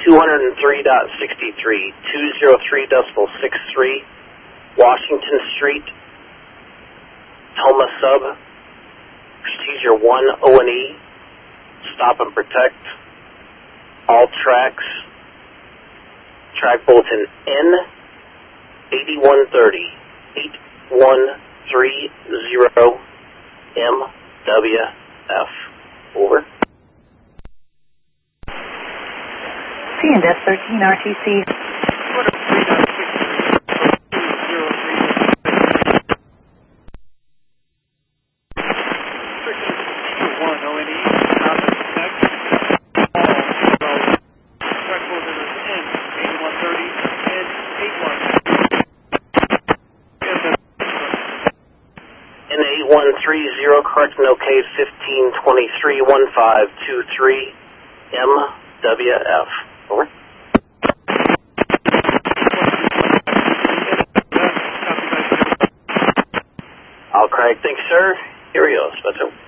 203.63, 203.63, Washington Street, Toma Sub, Procedure 1 O&E, stop and protect, all tracks, track bulletin N8130, 8130 MWF. Over. C&S 13 RTC. N8130, correct and OK, 1523 1523 MWF. Over. All correct, thanks, sir. Here we go, Spencer.